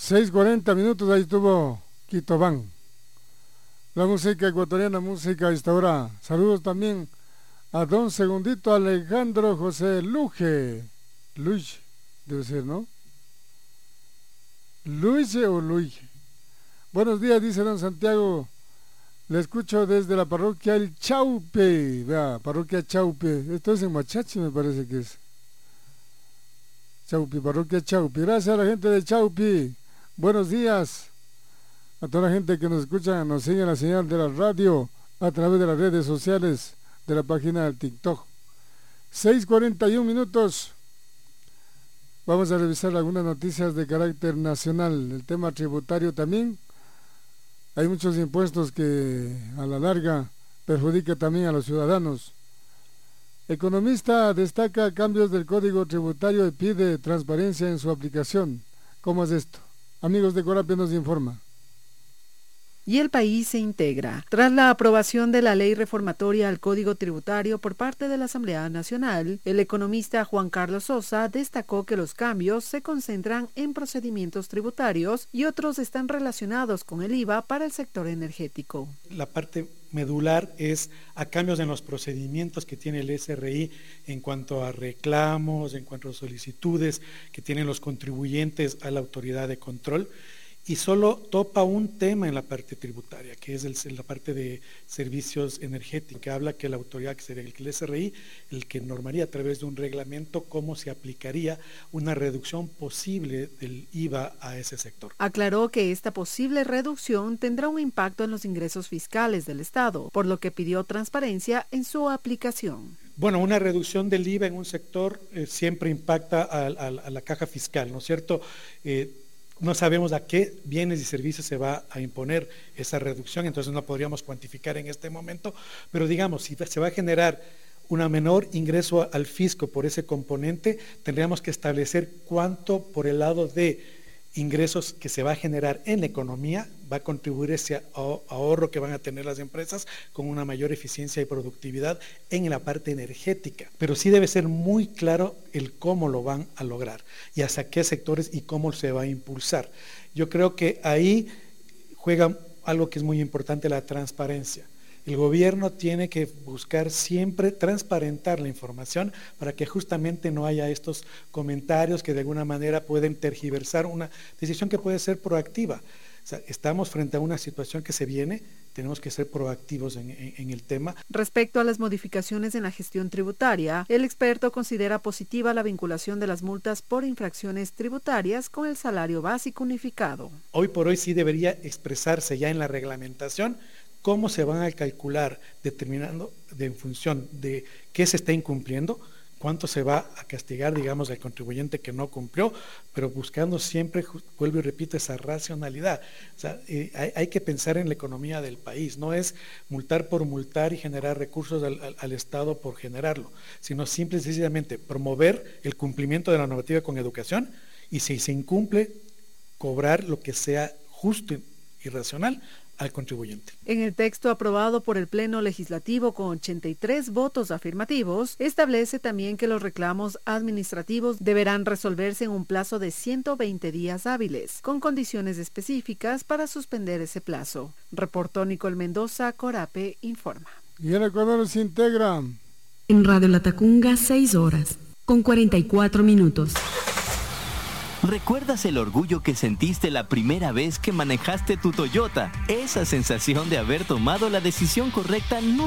6:40, ahí estuvo Quito Van. La música ecuatoriana, música a esta hora. Saludos también a don Segundito Alejandro José Luge. Luis, debe ser, ¿no? Luis o Luis. Buenos días, dice don Santiago. Le escucho desde la parroquia El Chaupe. Vea, parroquia Chaupe. Esto es en Machachi, me parece que es. Chaupi, parroquia Chaupi. Gracias a la gente de Chaupi. Buenos días a toda la gente que nos escucha, nos sigue en la señal de la radio a través de las redes sociales de la página del TikTok. 6:41. Vamos a revisar algunas noticias de carácter nacional. El tema tributario también. Hay muchos impuestos que a la larga perjudican también a los ciudadanos. Economista destaca cambios del Código Tributario y pide transparencia en su aplicación. ¿Cómo es esto? Amigos de Corapio nos informa. Y el país se integra. Tras la aprobación de la ley reformatoria al Código Tributario por parte de la Asamblea Nacional, el economista Juan Carlos Sosa destacó que los cambios se concentran en procedimientos tributarios y otros están relacionados con el IVA para el sector energético. La parte medular es a cambios en los procedimientos que tiene el SRI en cuanto a reclamos, en cuanto a solicitudes que tienen los contribuyentes a la autoridad de control. Y solo topa un tema en la parte tributaria, que es la parte de servicios energéticos, que habla que la autoridad, que sería el SRI, el que normaría a través de un reglamento cómo se aplicaría una reducción posible del IVA a ese sector. Aclaró que esta posible reducción tendrá un impacto en los ingresos fiscales del Estado, por lo que pidió transparencia en su aplicación. Bueno, una reducción del IVA en un sector siempre impacta a la caja fiscal, ¿no es cierto? No sabemos a qué bienes y servicios se va a imponer esa reducción, entonces no podríamos cuantificar en este momento, pero digamos, si se va a generar un menor ingreso al fisco por ese componente, tendríamos que establecer cuánto por el lado de ingresos que se va a generar en la economía va a contribuir ese ahorro que van a tener las empresas con una mayor eficiencia y productividad en la parte energética. Pero sí debe ser muy claro el cómo lo van a lograr y hacia qué sectores y cómo se va a impulsar. Yo creo que ahí juega algo que es muy importante, la transparencia. El gobierno tiene que buscar siempre transparentar la información para que justamente no haya estos comentarios que de alguna manera pueden tergiversar una decisión que puede ser proactiva. O sea, estamos frente a una situación que se viene, tenemos que ser proactivos en el tema. Respecto a las modificaciones en la gestión tributaria, el experto considera positiva la vinculación de las multas por infracciones tributarias con el salario básico unificado. Hoy por hoy sí debería expresarse ya en la reglamentación cómo se van a calcular, determinando en función de qué se está incumpliendo, cuánto se va a castigar, digamos, al contribuyente que no cumplió, pero buscando siempre, vuelvo y repito, esa racionalidad. O sea, hay que pensar en la economía del país, no es multar por multar y generar recursos al Estado por generarlo, sino simple y sencillamente promover el cumplimiento de la normativa con educación y si se incumple, cobrar lo que sea justo y racional al contribuyente. En el texto aprobado por el Pleno Legislativo con 83 votos afirmativos, establece también que los reclamos administrativos deberán resolverse en un plazo de 120 días hábiles, con condiciones específicas para suspender ese plazo. Reportó Nicole Mendoza, Corape informa. Y el Ecuador se integra. En Radio Latacunga, 6:44. ¿Recuerdas el orgullo que sentiste la primera vez que manejaste tu Toyota? Esa sensación de haber tomado la decisión correcta no